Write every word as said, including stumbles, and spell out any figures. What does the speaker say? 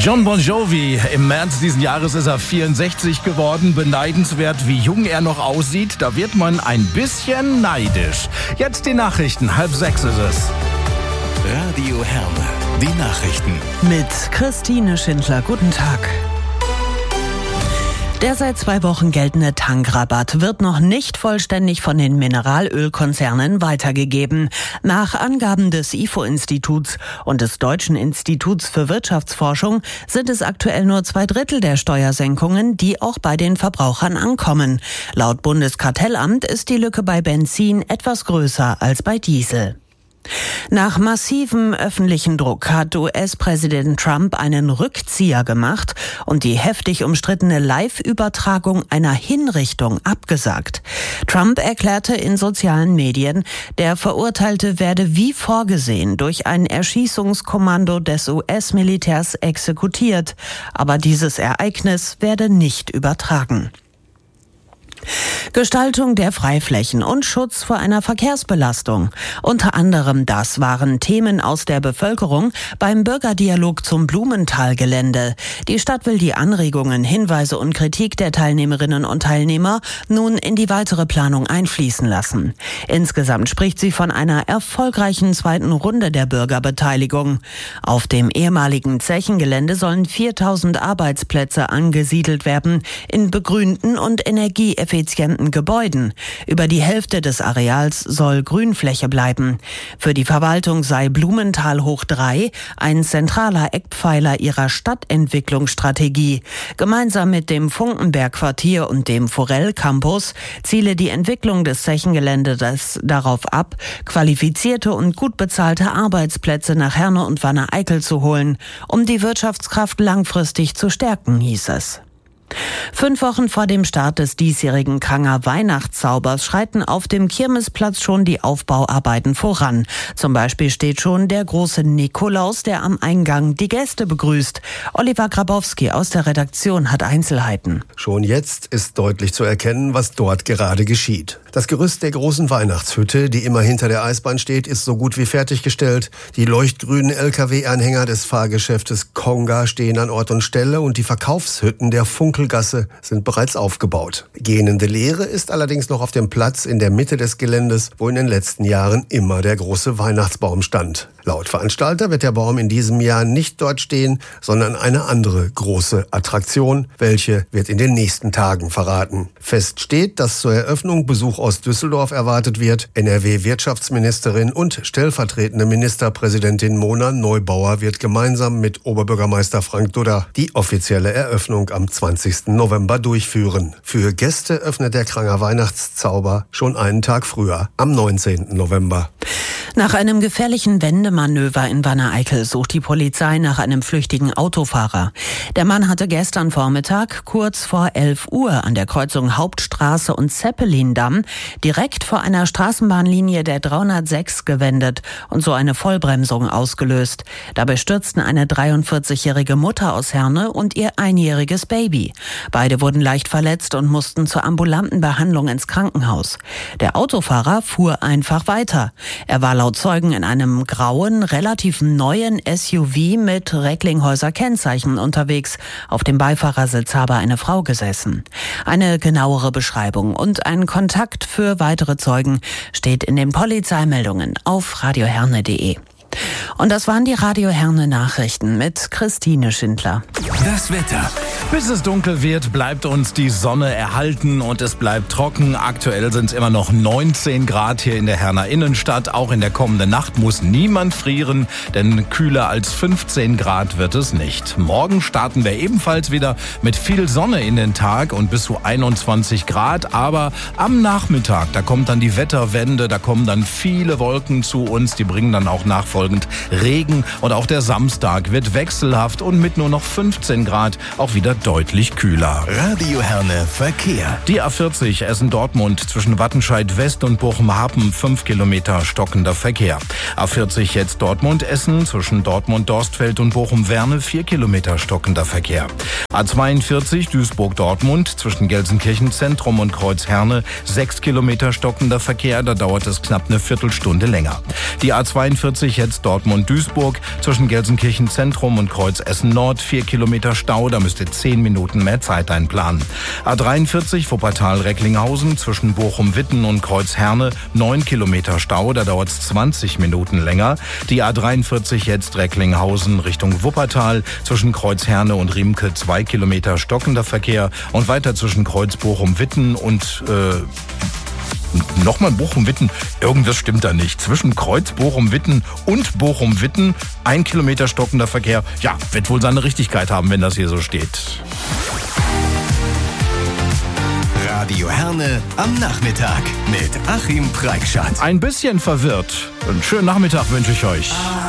Jon Bon Jovi, im März diesen Jahres ist er vierundsechzig geworden. Beneidenswert, wie jung er noch aussieht. Da wird man ein bisschen neidisch. Jetzt die Nachrichten, halb sechs ist es. Radio Herne, die Nachrichten. Mit Christine Schindler, guten Tag. Der seit zwei Wochen geltende Tankrabatt wird noch nicht vollständig von den Mineralölkonzernen weitergegeben. Nach Angaben des I F O-Instituts und des Deutschen Instituts für Wirtschaftsforschung sind es aktuell nur zwei Drittel der Steuersenkungen, die auch bei den Verbrauchern ankommen. Laut Bundeskartellamt ist die Lücke bei Benzin etwas größer als bei Diesel. Nach massivem öffentlichen Druck hat U S-Präsident Trump einen Rückzieher gemacht und die heftig umstrittene Live-Übertragung einer Hinrichtung abgesagt. Trump erklärte in sozialen Medien, der Verurteilte werde wie vorgesehen durch ein Erschießungskommando des U S-Militärs exekutiert, aber dieses Ereignis werde nicht übertragen. Gestaltung der Freiflächen und Schutz vor einer Verkehrsbelastung. Unter anderem das waren Themen aus der Bevölkerung beim Bürgerdialog zum Blumenthal-Gelände. Die Stadt will die Anregungen, Hinweise und Kritik der Teilnehmerinnen und Teilnehmer nun in die weitere Planung einfließen lassen. Insgesamt spricht sie von einer erfolgreichen zweiten Runde der Bürgerbeteiligung. Auf dem ehemaligen Zechengelände sollen viertausend Arbeitsplätze angesiedelt werden in begrünten und energieeffizienten Gebäuden. Über die Hälfte des Areals soll Grünfläche bleiben. Für die Verwaltung sei Blumenthal hoch drei ein zentraler Eckpfeiler ihrer Stadtentwicklungsstrategie. Gemeinsam mit dem Funkenberg-Quartier und dem Forell-Campus ziele die Entwicklung des Zechengeländes darauf ab, qualifizierte und gut bezahlte Arbeitsplätze nach Herne und Wanne-Eickel zu holen, um die Wirtschaftskraft langfristig zu stärken, hieß es. Fünf Wochen vor dem Start des diesjährigen Kranger Weihnachtszaubers schreiten auf dem Kirmesplatz schon die Aufbauarbeiten voran. Zum Beispiel steht schon der große Nikolaus, der am Eingang die Gäste begrüßt. Oliver Grabowski aus der Redaktion hat Einzelheiten. Schon jetzt ist deutlich zu erkennen, was dort gerade geschieht. Das Gerüst der großen Weihnachtshütte, die immer hinter der Eisbahn steht, ist so gut wie fertiggestellt. Die leuchtgrünen L K W-Anhänger des Fahrgeschäftes Konga stehen an Ort und Stelle und die Verkaufshütten der Funkelgasse sind bereits aufgebaut. Gähnende Leere ist allerdings noch auf dem Platz in der Mitte des Geländes, wo in den letzten Jahren immer der große Weihnachtsbaum stand. Laut Veranstalter wird der Baum in diesem Jahr nicht dort stehen, sondern eine andere große Attraktion. Welche wird in den nächsten Tagen verraten. Fest steht, dass zur Eröffnung Besuch aus Düsseldorf erwartet wird. N R W-Wirtschaftsministerin und stellvertretende Ministerpräsidentin Mona Neubauer wird gemeinsam mit Oberbürgermeister Frank Dudda die offizielle Eröffnung am zwanzigsten November durchführen. Für Gäste öffnet der Kranger Weihnachtszauber schon einen Tag früher, am neunzehnten November. Nach einem gefährlichen Wendemanöver in Wanne-Eickel sucht die Polizei nach einem flüchtigen Autofahrer. Der Mann hatte gestern Vormittag kurz vor elf Uhr an der Kreuzung Hauptstraße und Zeppelindamm direkt vor einer Straßenbahnlinie der dreihundertsechs gewendet und so eine Vollbremsung ausgelöst. Dabei stürzten eine dreiundvierzigjährige Mutter aus Herne und ihr einjähriges Baby. Beide wurden leicht verletzt und mussten zur ambulanten Behandlung ins Krankenhaus. Der Autofahrer fuhr einfach weiter. Er war laut Zeugen in einem grauen, relativ neuen S U V mit Recklinghäuser Kennzeichen unterwegs. Auf dem Beifahrersitz habe eine Frau gesessen. Eine genauere Beschreibung und ein Kontakt für weitere Zeugen steht in den Polizeimeldungen auf radioherne punkt de. Und das waren die Radio Herne Nachrichten mit Christine Schindler. Das Wetter. Bis es dunkel wird, bleibt uns die Sonne erhalten und es bleibt trocken. Aktuell sind es immer noch neunzehn Grad hier in der Herner Innenstadt. Auch in der kommenden Nacht muss niemand frieren, denn kühler als fünfzehn Grad wird es nicht. Morgen starten wir ebenfalls wieder mit viel Sonne in den Tag und bis zu einundzwanzig Grad. Aber am Nachmittag, da kommt dann die Wetterwende, da kommen dann viele Wolken zu uns. Die bringen dann auch nachfolgend Regen und auch der Samstag wird wechselhaft und mit nur noch fünfzehn Grad auch wieder deutlich kühler. Radio Herne Verkehr. Die A vierzig Essen-Dortmund zwischen Wattenscheid West und Bochum-Hapen, fünf Kilometer stockender Verkehr. A vierzig jetzt Dortmund-Essen zwischen Dortmund-Dorstfeld und Bochum-Werne, vier Kilometer stockender Verkehr. A zweiundvierzig Duisburg-Dortmund zwischen Gelsenkirchen-Zentrum und Kreuz-Herne, sechs Kilometer stockender Verkehr, da dauert es knapp eine Viertelstunde länger. Die A zweiundvierzig jetzt Dortmund-Duisburg zwischen Gelsenkirchen-Zentrum und Kreuz-Essen-Nord, vier Kilometer Stau, da müsst ihr zehn Minuten mehr Zeit einplanen. A dreiundvierzig Wuppertal-Recklinghausen zwischen Bochum-Witten und Kreuz-Herne, neun Kilometer Stau, da dauert es zwanzig Minuten länger. Die A dreiundvierzig jetzt Recklinghausen Richtung Wuppertal zwischen Kreuz-Herne und Riemke, zwei Kilometer stockender Verkehr und weiter zwischen Kreuz-Bochum-Witten und äh, nochmal Bochum-Witten, irgendwas stimmt da nicht. Zwischen Kreuz, Bochum-Witten und Bochum-Witten, ein Kilometer stockender Verkehr. Ja, wird wohl seine Richtigkeit haben, wenn das hier so steht. Radio Herne am Nachmittag mit Achim Preikschat. Ein bisschen verwirrt. Einen schönen Nachmittag wünsche ich euch.